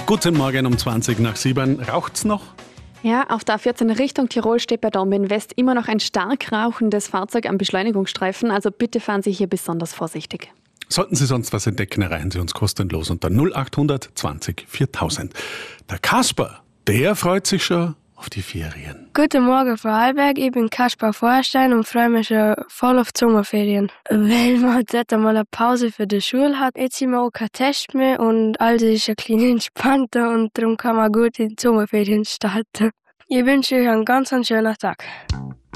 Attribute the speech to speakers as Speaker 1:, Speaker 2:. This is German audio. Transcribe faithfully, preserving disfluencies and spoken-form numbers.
Speaker 1: Guten Morgen um zwanzig nach sieben. Raucht's noch?
Speaker 2: Ja, auf der A vierzehn Richtung Tirol steht bei Dornbirn West immer noch ein stark rauchendes Fahrzeug am Beschleunigungsstreifen. Also bitte fahren Sie hier besonders vorsichtig.
Speaker 1: Sollten Sie sonst was entdecken, erreichen Sie uns kostenlos unter null acht zwanzig viertausend. Der Kasper, der freut sich schon auf die Ferien.
Speaker 3: Guten Morgen, Frau Hallberg. Ich bin Kaspar Feuerstein und freue mich schon voll auf die Sommerferien. Weil man dort einmal eine Pause für die Schule hat, jetzt sind wir auch kein Test mehr und alles ist ein bisschen entspannter und darum kann man gut in die Sommerferien starten. Ich wünsche euch einen ganz schönen Tag.